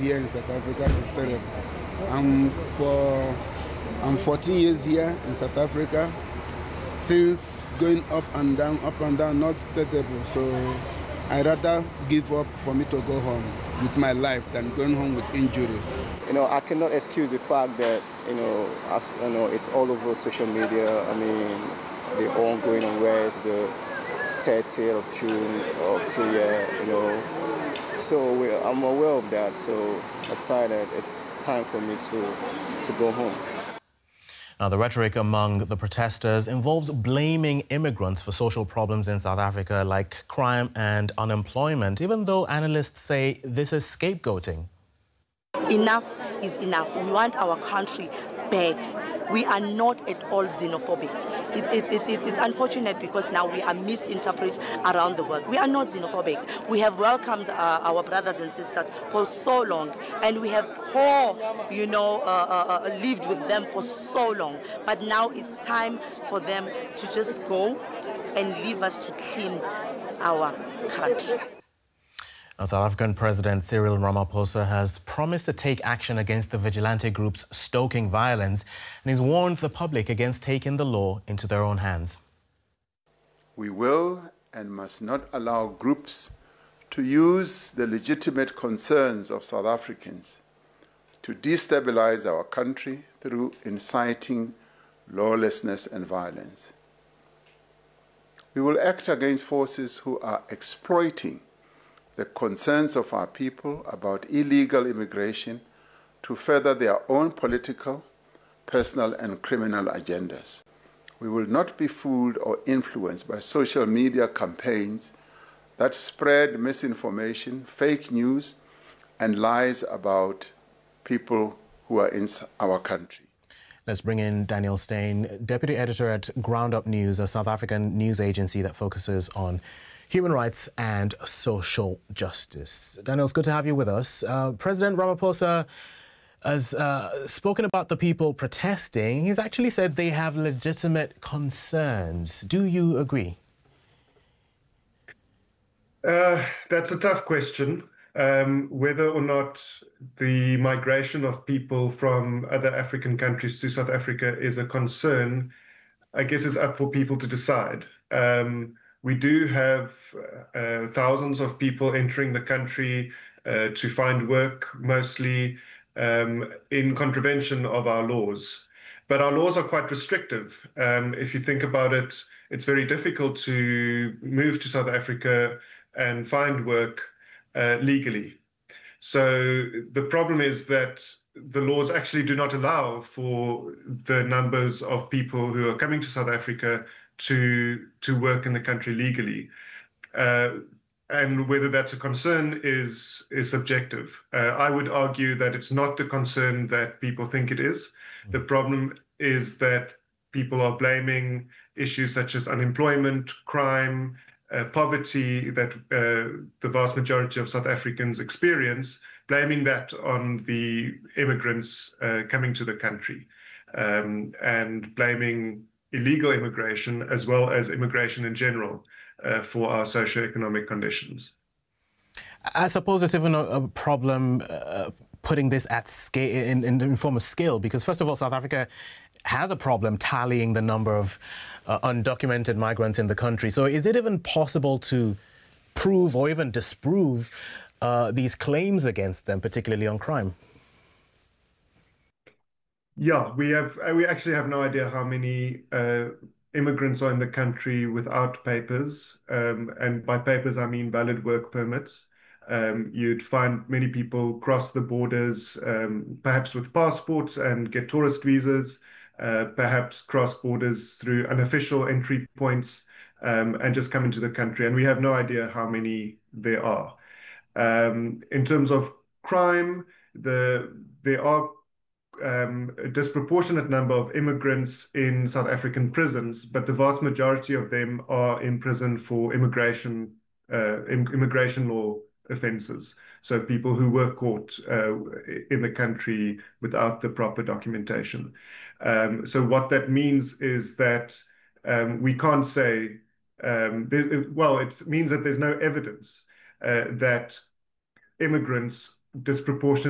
here in South Africa is terrible. I'm 14 years here in South Africa. Things going up and down, not stable. So I rather give up for me to go home with my life than going home with injuries. I cannot excuse the fact that, it's all over social media. I mean, the ongoing unrest, the 30th of June of 2 year, So I'm aware of that. So I decided it's time for me to go home. Now, the rhetoric among the protesters involves blaming immigrants for social problems in South Africa like crime and unemployment, even though analysts say this is scapegoating. Enough is enough. We want our country back. We are not at all xenophobic. It's unfortunate because now we are misinterpreted around the world. We are not xenophobic. We have welcomed our brothers and sisters for so long, and we have lived with them for so long. But now it's time for them to just go and leave us to clean our country. South African President Cyril Ramaphosa has promised to take action against the vigilante groups stoking violence, and he's warned the public against taking the law into their own hands. We will and must not allow groups to use the legitimate concerns of South Africans to destabilize our country through inciting lawlessness and violence. We will act against forces who are exploiting the concerns of our people about illegal immigration to further their own political, personal, and criminal agendas. We will not be fooled or influenced by social media campaigns that spread misinformation, fake news, and lies about people who are in our country. Let's bring in Daniel Steyn, Deputy Editor at Ground Up News, a South African news agency that focuses on human rights and social justice. Daniel, it's good to have you with us. President Ramaphosa has spoken about the people protesting. He's actually said they have legitimate concerns. Do you agree? That's a tough question. Whether or not the migration of people from other African countries to South Africa is a concern, I guess is up for people to decide. We do have thousands of people entering the country to find work, mostly in contravention of our laws. But our laws are quite restrictive. If you think about it, it's very difficult to move to South Africa and find work legally. So the problem is that the laws actually do not allow for the numbers of people who are coming to South Africa to work in the country legally. And whether that's a concern is subjective. I would argue that it's not the concern that people think it is. The problem is that people are blaming issues such as unemployment, crime, poverty that the vast majority of South Africans experience, blaming that on the immigrants coming to the country, and blaming illegal immigration as well as immigration in general for our socioeconomic conditions. I suppose it's even a problem putting this at scale, in form of scale, because first of all, South Africa has a problem tallying the number of undocumented migrants in the country. So is it even possible to prove or even disprove these claims against them, particularly on crime? Yeah, we actually have no idea how many immigrants are in the country without papers. And by papers, I mean valid work permits. You'd find many people cross the borders, perhaps with passports and get tourist visas, perhaps cross borders through unofficial entry points, and just come into the country. And we have no idea how many there are. In terms of crime, there are a disproportionate number of immigrants in South African prisons, but the vast majority of them are in prison for immigration law offences. So people who were caught in the country without the proper documentation. So what that means is that we can't say, it means that there's no evidence that immigrants disproportionately